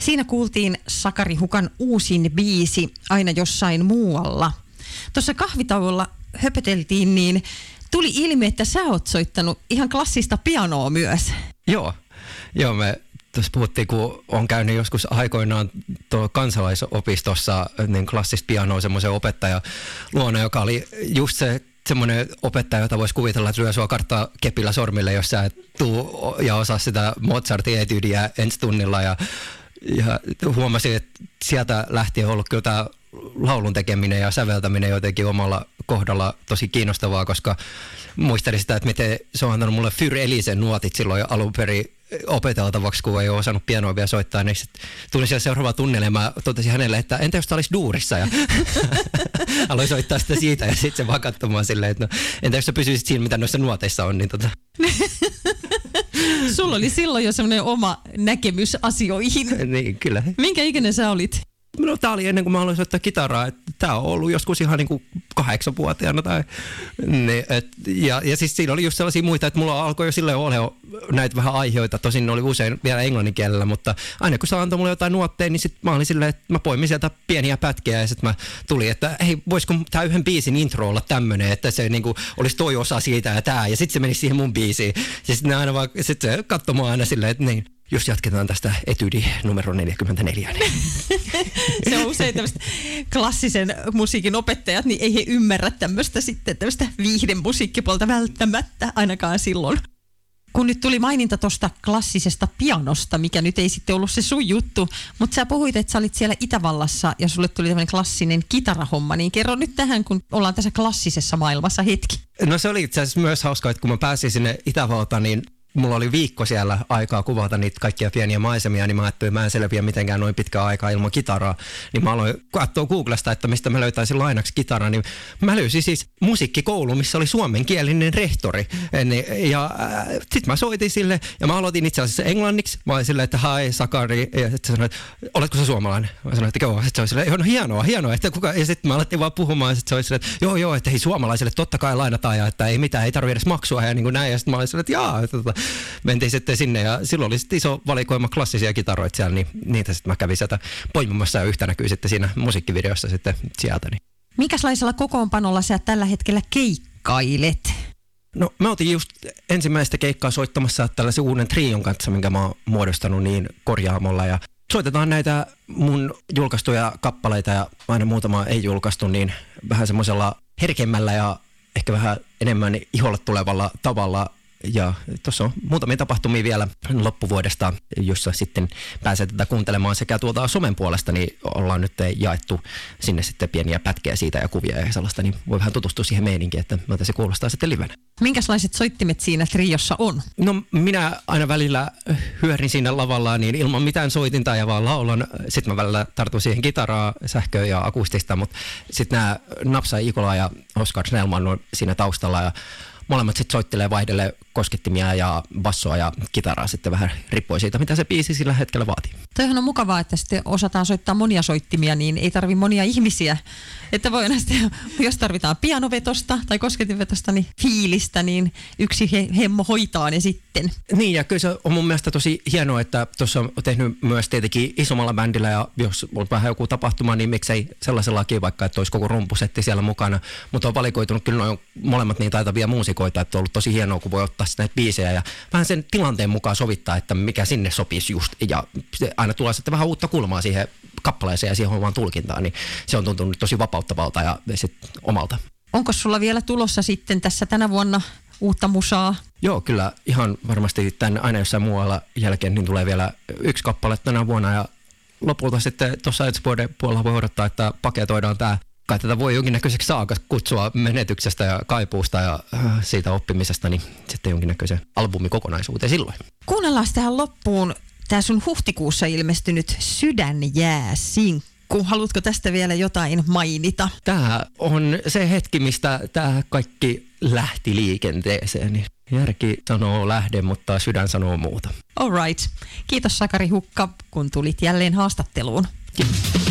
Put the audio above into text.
Siinä kuultiin Sakari Hukan uusin biisi Aina jossain muualla. Tuossa kahvitauolla höpöteltiin, niin tuli ilmi, että sä oot soittanut ihan klassista pianoa myös. Joo, me tuossa puhuttiin, kun on käynyt joskus aikoinaan kansalaisopistossa niin klassista pianoa semmoisen opettaja luona, joka oli just se semmoinen opettaja, jota voisi kuvitella, että lyö sua karttaa kepillä sormille, jos sä et tuu ja osaa sitä Mozartin etyydiä ensi tunnilla. Ja huomasin, että sieltä lähtien on ollut kyllä tämä laulun tekeminen ja säveltäminen jotenkin omalla kohdalla tosi kiinnostavaa, koska muistelin sitä, että miten se on antanut mulle Fyr Elisen nuotit silloin jo alun perin opeteltavaksi, kun ei ole osannut pianoa vielä soittaa, niin tulin siellä seuraavaan tunnille ja mä totesin hänelle, että entä jos tämä olisi duurissa, ja aloin soittaa sitä siitä ja sitten se vaan katsomaan silleen, että no, entä jos sä pysyisit siinä, mitä noissa nuoteissa on, niin Sulla oli silloin jo semmoinen oma näkemys asioihin. Niin, kyllä. Minkä ikäinen sä olit? No tää oli ennen kuin mä aloin soittaa kitaraa, että tää on ollut joskus ihan niin kuin 8-vuotiaana tai niin, ja siis siinä oli just sellaisia muita, että mulla alkoi jo silleen olemaan näitä vähän aiheita, tosin ne oli usein vielä englannin kielellä, mutta aina kun se antoi mulle jotain nuotteja, niin sit mä olin silleen, että mä poimin sieltä pieniä pätkiä ja sit mä tulin, että hei, voisiko tää yhden biisin intro olla tämmönen, että se niinku olisi toi osa siitä ja tää, ja sit se menisi siihen mun biisiin, ja sit ne aina vaan, sit se katsoi mua aina silleen, että niin, jos jatketaan tästä etydi numero 44. Niin. Se on usein tämmöistä klassisen musiikin opettajat, niin ei he ymmärrä tämmöistä viihden musiikkipuolta välttämättä, ainakaan silloin. Kun nyt tuli maininta tuosta klassisesta pianosta, mikä nyt ei sitten ollut se sun juttu, mutta sä puhuit, että sä olit siellä Itävallassa ja sulle tuli tämmöinen klassinen kitarahomma, niin kerro nyt tähän, kun ollaan tässä klassisessa maailmassa hetki. No se oli itse asiassa myös hauskaa, että kun mä pääsin sinne Itävaltaan, niin mulla oli viikko siellä aikaa kuvata niitä kaikkia pieniä maisemia, niin mä ajattelin, että mä en selviä mitenkään noin pitkää aikaa ilman kitaraa. Niin mä aloin katsoa Googlesta, että mistä mä löytäisin lainaksi kitaraa, niin mä löysin siis musiikkikoulu, missä oli suomenkielinen rehtori. Ja sit mä soitin sille, ja mä aloitin itse asiassa englanniksi. Mä olin silleen, että hi Sakari, ja sitten sanoin, että oletko sä suomalainen? Mä sanoin, että joo. Sitten se oli silleen, no hienoa. Ja sitten mä alettiin vaan puhumaan, ja sitten se oli silleen, että joo, että hei suomalaisille totta kai lainataan, ja että ei mitään, ei tarvitse edes maksua, ja niin kuin näin. Ja sitten mä olin silleen, että jaa, mentiin sitten sinne ja silloin oli sitten iso valikoima klassisia kitaroita siellä, niin niitä sitten mä kävin sieltä poimimassa ja yhtä näkyy sitten siinä musiikkivideossa sitten sieltä. Niin. Minkälaisella kokoonpanolla sä tällä hetkellä keikkailet? No mä otin just ensimmäistä keikkaa soittamassa tällaisen uuden trion kanssa, minkä mä oon muodostanut niin korjaamolla ja soitetaan näitä mun julkaistuja kappaleita ja aina muutama ei julkaistu, niin vähän semmoisella herkemmällä ja ehkä vähän enemmän iholle tulevalla tavalla. Ja tuossa on muutamia tapahtumia vielä loppuvuodesta, jossa sitten pääsee tätä kuuntelemaan sekä tuolta somen puolesta, niin ollaan nyt jaettu sinne sitten pieniä pätkiä siitä ja kuvia ja sellaista, niin voi vähän tutustua siihen meininkiin, että miltä se kuulostaa sitten livenä. Minkälaiset soittimet siinä triossa on? No minä aina välillä hyörin siinä lavalla niin ilman mitään soitinta ja vaan laulan. Sitten mä välillä tartun siihen kitaraa, sähköä ja akustista, mutta sitten nämä Napsa Ikola ja Oskar Snellman on siinä taustalla ja molemmat sitten soittelee vaihdelee koskettimia ja bassoa ja kitaraa sitten vähän riippuen siitä, mitä se biisi sillä hetkellä vaatii. Toihan on mukavaa, että sitten osataan soittaa monia soittimia, niin ei tarvi monia ihmisiä. Että voi sitten, jos tarvitaan pianovetosta tai kosketinvetosta, niin fiilistä, niin yksi hemmo hoitaa ne sitten. Niin, ja kyllä se on mun mielestä tosi hienoa, että tuossa on tehnyt myös tietenkin isommalla bändillä, ja jos on vähän joku tapahtuma, niin miksei sellaisellakin, vaikka että olisi koko rumpusetti siellä mukana. Mutta on valikoitunut kyllä noin molemmat niin taitavia muusikoita, että on ollut tosi hienoa, kun voi ottaa näitä biisejä ja vähän sen tilanteen mukaan sovittaa, että mikä sinne sopisi just. Ja aina tulee sitten vähän uutta kulmaa siihen kappaleeseen ja siihen omaan tulkintaan, niin se on tuntunut tosi vapauttavalta ja sitten omalta. Onko sulla vielä tulossa sitten tässä tänä vuonna uutta musaa? Joo, kyllä ihan varmasti tämän aina jossain muualla jälkeen niin tulee vielä yksi kappale tänä vuonna ja lopulta sitten tuossa ensi vuoden puolella voi odottaa, että paketoidaan tämä. Kai tätä voi jonkinnäköiseksi saaka kutsua menetyksestä ja kaipuusta ja siitä oppimisesta, niin sitten jonkinnäköisen albumikokonaisuuteen silloin. Kuunnellaan tähän loppuun tämä sun huhtikuussa ilmestynyt Sydänjää-sinkku. Haluatko tästä vielä jotain mainita? Tämä on se hetki, mistä tämä kaikki lähti liikenteeseen. Niin järki sanoo lähde, mutta sydän sanoo muuta. All right. Kiitos Sakari Hukka, kun tulit jälleen haastatteluun. Kiitos.